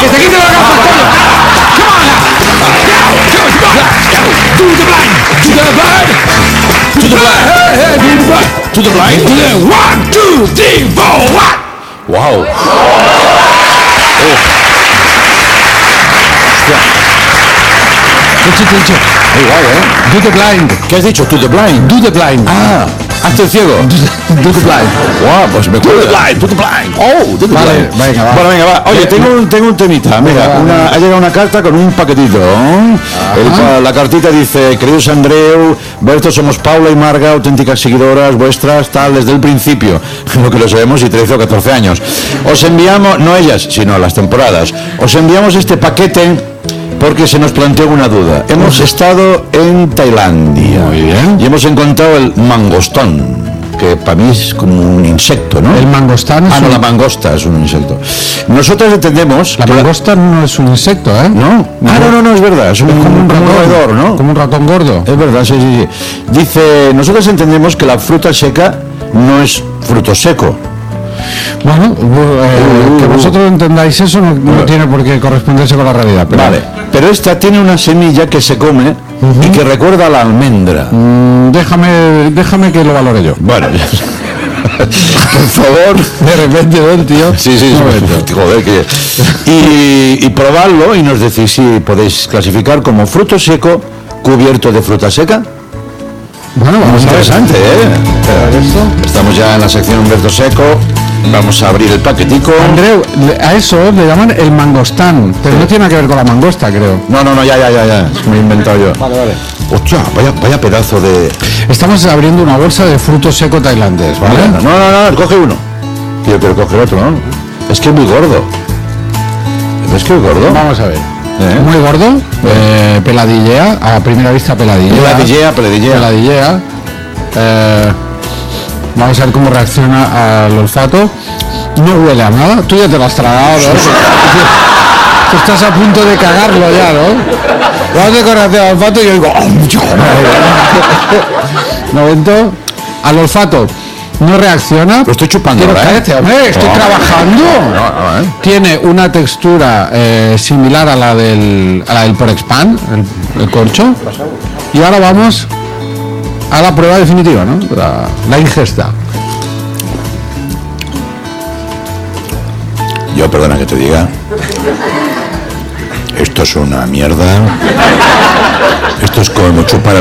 que se quite la gafa, coño. Come on now. To the blind. To the blind. To the blind. Hey, to the blind. To the blind. 1, 2, 3, 4, 1. Wow. ¿Qué chiste he dicho? Igual, Do the blind. ¿Qué has dicho? To the blind. Do the blind. Ah, hazte el ciego. Do the blind. Wow, pues me acuerdo. To the blind. Oh, to the Vale, blind. venga, va. Bueno, venga, va. Oye, tengo un temita. Mira, Venga, ha llegado una carta con un paquetito. La cartita dice: queridos Andreu, Berto, somos Paula y Marga, auténticas seguidoras vuestras, tal, desde el principio. Lo que lo sabemos, y 13 o 14 años. Os enviamos, no ellas, sino las temporadas, os enviamos este paquete porque se nos planteó una duda. Hemos estado en Tailandia. Muy bien. Y hemos encontrado el mangostón, que para mí es como un insecto, ¿no? El mangostán es no, un... la mangosta es un insecto. Nosotros entendemos... La que mangosta no es un insecto, ¿eh? ¿No? No, es verdad. Es como un roedor, ¿no? Como un ratón gordo. Es verdad, sí. Dice, nosotros entendemos que la fruta seca no es fruto seco. Bueno, que vosotros entendáis eso no tiene por qué corresponderse con la realidad. Pero... Vale, pero esta tiene una semilla que se come y que recuerda a la almendra. Déjame que lo valore yo. Bueno, por favor. De repente, ¿no, tío? Sí, joder, que... Y probadlo y nos decís si podéis clasificar como fruto seco cubierto de fruta seca. Bueno, vamos a ver. Interesante, ¿eh? Estamos ya en la sección Humberto Seco. Vamos a abrir el paquetico. Andreu, a eso le llaman el mangostán, pero no tiene nada que ver con la mangosta, creo. No, ya. Me he inventado yo. Vale. Hostia, vaya pedazo de... Estamos abriendo una bolsa de fruto seco tailandés, ¿vale? No, coge uno. Tío, pero coge otro, ¿no? Es que es muy gordo. ¿Ves que es gordo? Vamos a ver. Muy gordo, peladillea, a primera vista peladillea. Peladillea. Vamos a ver cómo reacciona al olfato. No huele a nada. Tú ya te lo has tragado, ¿no? Tú estás a punto de cagarlo ya, ¿no? Vamos a correr al olfato y yo digo... Momento. Al olfato no reacciona. Lo estoy chupando ahora, cállate, hombre, estoy trabajando. Tiene una textura similar a la del Porexpan, el corcho. Y ahora vamos a la prueba definitiva, ¿no? La ingesta. Yo, perdona que te diga, esto es una mierda. Esto es como chupar